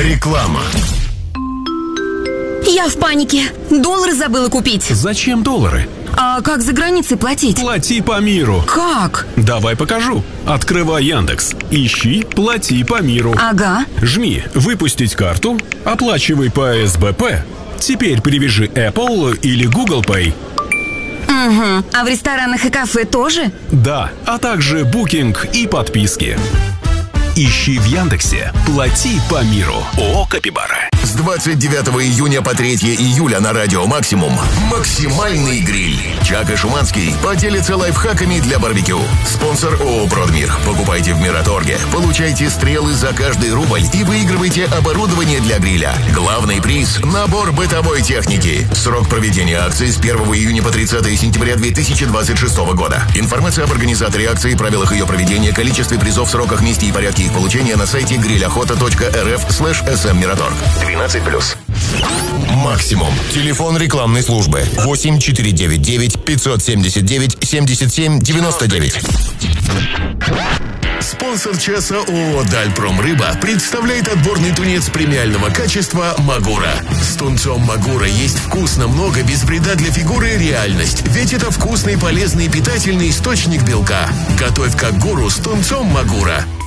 Реклама. Я в панике. Доллары забыла купить. Зачем доллары? А как за границей платить? Плати по миру. Как? Давай покажу. Открывай Яндекс. Ищи «Плати по миру». Ага. Жми «Выпустить карту», оплачивай по СБП. Теперь привяжи Apple или Google Pay. Угу. А в ресторанах и кафе тоже? Да, а также букинг и подписки. Ищи в Яндексе «Плати по миру». ООО «Капибара». С 29 июня по 3 июля на Радио Максимум максимальный гриль. Чак и Шуманский поделятся лайфхаками для барбекю. Спонсор ООО «Продмир». Покупайте в Мираторге, получайте стрелы за каждый рубль и выигрывайте оборудование для гриля. Главный приз – набор бытовой техники. Срок проведения акции с 1 июня по 30 сентября 2026 года. Информация об организаторе акции, правилах ее проведения, количестве призов, сроках, месте и порядке их получения на сайте grillохота.рф/sm-мираторг. 12+. Максимум. Телефон рекламной службы 8499-579-77-99. Спонсор часа ООО «Дальпромрыба» представляет отборный тунец премиального качества «Магура». С тунцом «Магура» есть вкусно, много, без вреда для фигуры и реальность. Ведь это вкусный, полезный и питательный источник белка. Готовь как гуру с тунцом «Магура».